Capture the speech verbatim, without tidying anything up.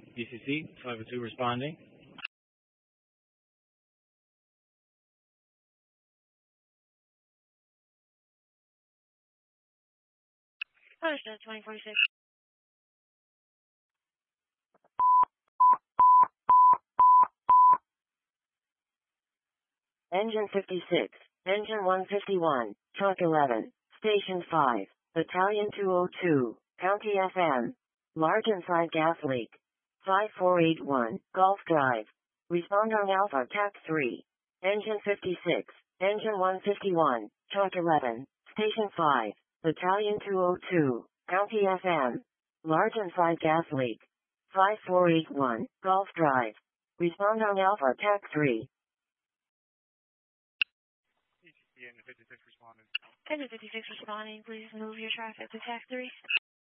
D C C, five oh two responding. Understood, twenty forty-six. Engine fifty-six, Engine one fifty-one, Truck eleven, Station five, Battalion two oh two, County F M. Large inside gas leak. five four eight one, Golf Drive. Respond on Alpha T A C three. Engine fifty-six, Engine one fifty-one, Truck eleven, Station five, Battalion two oh two, County F M. Large inside gas leak. five four eight one, Golf Drive. Respond on Alpha T A C three. Engine fifty-six responding. Engine fifty-six responding. Please move your traffic to T A C three.